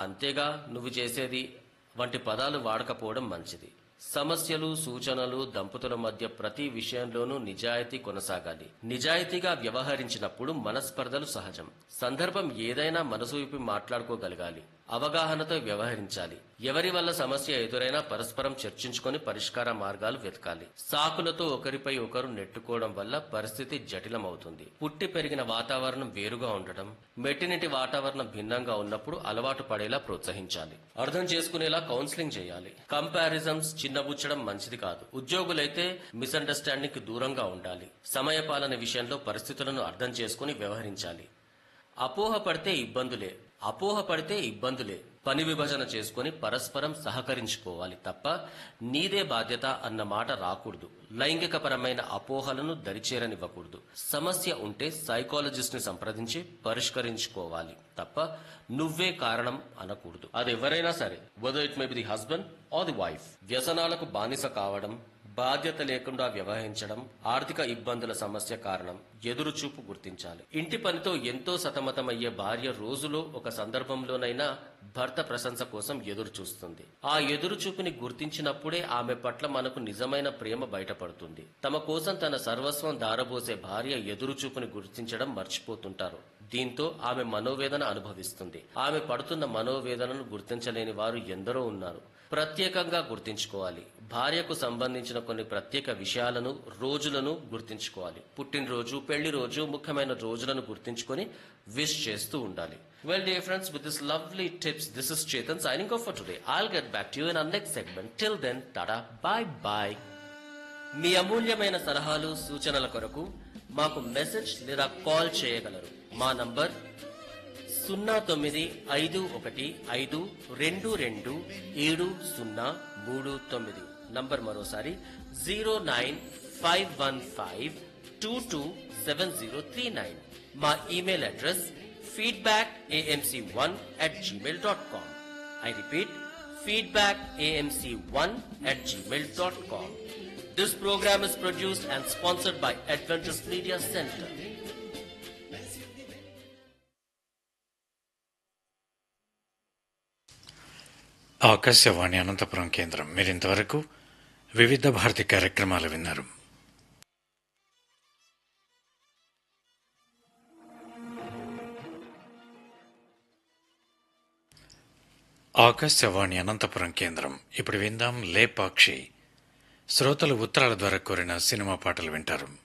అంతేగా నువ్వు చేసేది వంటి పదాలు వాడకపోవడం మంచిది. సమస్యలు, సూచనలు దంపతుల మధ్య ప్రతి విషయంలోనూ నిజాయితీ కొనసాగాలి. నిజాయితీగా వ్యవహరించినప్పుడు మనస్పర్ధలు సహజం. సందర్భం ఏదైనా మనసు విప్పి మాట్లాడుకోగలగాలి. అవగాహనతో వ్యవహరించాలి. ఎవరి వల్ల సమస్య ఎదురైనా పరస్పరం చర్చించుకొని పరిష్కార మార్గాలు వెతకాలి. సాకులతో ఒకరిపై ఒకరు నెట్టుకోవడం వల్ల పరిస్థితి జటిలమవుతుంది. పుట్టి పెరిగిన వాతావరణం వేరుగా ఉండటం, మెట్టినిటి వాతావరణం భిన్నంగా ఉన్నప్పుడు అలవాటు పడేలా ప్రోత్సహించాలి. అర్థం చేసుకునేలా కౌన్సిలింగ్ చేయాలి. కంపారిజన్స్ చిన్నబుచ్చడం మంచిది కాదు. ఉద్యోగులైతే మిస్అండర్స్టాండింగ్ కి దూరంగా ఉండాలి. సమయపాలన విషయంలో పరిస్థితులను అర్థం చేసుకుని వ్యవహరించాలి. అపోహ పడితే ఇబ్బందులే. పని విభజన చేసుకుని పరస్పరం సహకరించుకోవాలి తప్ప నీదే బాధ్యత అన్న మాట రాకూడదు. లైంగికపరమైన అపోహలను దరిచేరనివ్వకూడదు. సమస్య ఉంటే సైకాలజిస్ట్ ని సంప్రదించి పరిష్కరించుకోవాలి తప్ప నువ్వే కారణం అనకూడదు. అది ఎవరైనా సరే, whether it may be the husband or the wife. వ్యసనాలకు బానిస కావడం, బాధ్యత లేకుండా వ్యవహరించడం ఆర్థిక ఇబ్బందుల సమస్య కారణం. ఎదురుచూపు గుర్తించాలి. ఇంటి పనితో ఎంతో సతమతమయ్యే భార్య రోజులో ఒక సందర్భంలోనైనా భర్త ప్రశంస కోసం ఎదురు చూస్తుంది. ఆ ఎదురుచూపుని గుర్తించినప్పుడే ఆమె పట్ల మనకు నిజమైన ప్రేమ బయటపడుతుంది. తమ కోసం తన సర్వస్వం దారబోసే భార్య ఎదురుచూపుని గుర్తించడం మర్చిపోతుంటారు. దీంతో ఆమె మనోవేదన అనుభవిస్తుంది. ఆమె పడుతున్న మనోవేదనను గుర్తించలేని వారు ఎందరో ఉన్నారు. ప్రత్యేకంగా గుర్తించుకోవాలి. భార్యకు సంబంధించిన కొన్ని ప్రత్యేక విషయాలను, రోజులను గుర్తించుకోవాలి. పుట్టినరోజు, పెళ్లి రోజు, ముఖ్యమైన రోజులను గుర్తించుకొని విష్ చేస్తూ ఉండాలి. Well, dear friends, with this lovely tips, this is Chetan signing off for today. I'll get back to you in our next segment. Till then, tada, bye bye. మీ అమూల్యమైన సలహాలు, సూచనల కొరకు మాకు మెసేజ్ లేదా కాల్ చేయగలరు. మా నంబర్ 0951522739. నంబర్ మరోసారి 09515227039. మా email address feedbackamc1@gmail.com. I repeat, feedbackamc1@gmail.com. This program is produced and sponsored by Adventist Media Center. Akashvani Anantapuram కేంద్రం. మీరింతవరకు వివిధ భారతి కార్యక్రమాలు విన్నారు. ఆకాశవాణి అనంతపురం కేంద్రం. ఇప్పుడు విందాం లేపాక్షి. శ్రోతలు ఉత్తరాల ద్వారా కోరిన సినిమా పాటలు వింటారు.